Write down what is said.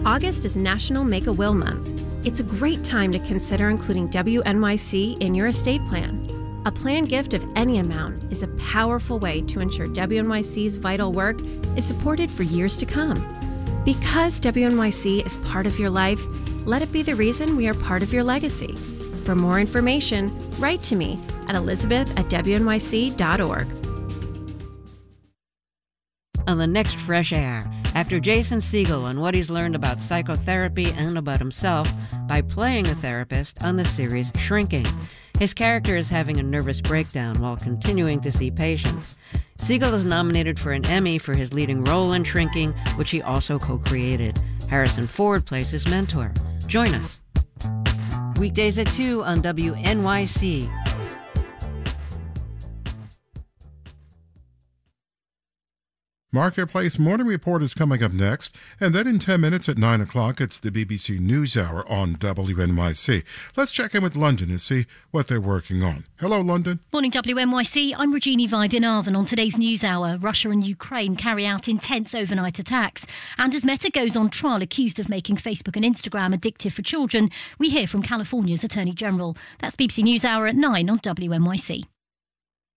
August is National Make-A-Will Month. It's a great time to consider including WNYC in your estate plan. A planned gift of any amount is a powerful way to ensure WNYC's vital work is supported for years to come. Because WNYC is part of your life, let it be the reason we are part of your legacy. For more information, write to me at elizabeth@wnyc.org. On the next Fresh Air, after Jason Segel on what he's learned about psychotherapy and about himself by playing a therapist on the series Shrinking. His character is having a nervous breakdown while continuing to see patients. Segel is nominated for an Emmy for his leading role in Shrinking, which he also co-created. Harrison Ford plays his mentor. Join us. Weekdays at 2 on WNYC. Marketplace Morning Report is coming up next, and then in 10 minutes at 9 o'clock, it's the BBC NewsHour on WNYC. Let's check in with London and see what they're working on. Hello, London. Morning, WNYC. I'm Regina Vaidyanathan. On today's NewsHour, Russia and Ukraine carry out intense overnight attacks. And as Meta goes on trial accused of making Facebook and Instagram addictive for children, we hear from California's Attorney General. That's BBC NewsHour at 9 on WNYC.